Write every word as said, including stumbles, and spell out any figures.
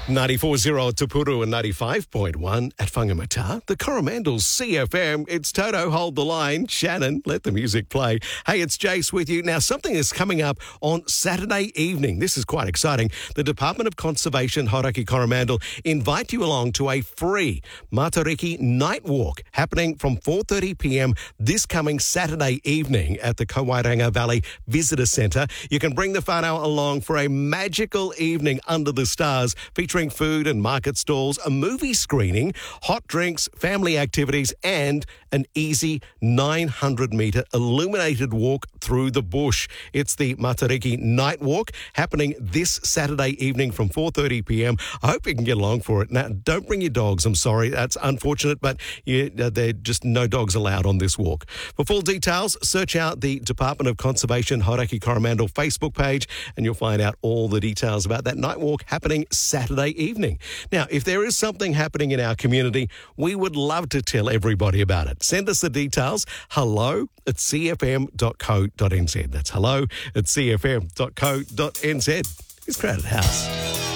ninety-four point zero Te Puru and ninety-five point one at Whangamata. The Coromandel C F M. It's Toto, hold the line. Shannon, let the music play. Hey, it's Jace with you. Now, something is coming up on Saturday evening. This is quite exciting. The Department of Conservation, Hauraki Coromandel, invite you along to a free Matariki night walk happening from four thirty p.m. this coming Saturday evening at the Kawairanga Valley Visitor Centre. You can bring the whānau along for a magical evening under the stars featuring food and market stalls, a movie screening, hot drinks, family activities, and an easy nine hundred metre illuminated walk through the bush. It's the Matariki Night Walk happening this Saturday evening from four thirty p.m. I hope you can get along for it. Now, don't bring your dogs. I'm sorry. That's unfortunate, but you, uh, there are just no dogs allowed on this walk. For full details, search out the Department of Conservation Hauraki Coromandel Facebook page and you'll find out all the details about that night walk happening Saturday evening. Now, if there is something happening in our community, we would love to tell everybody about it. Send us the details. Hello at c f m dot co dot n z. That's hello at c f m dot co dot n z. It's Crowded House.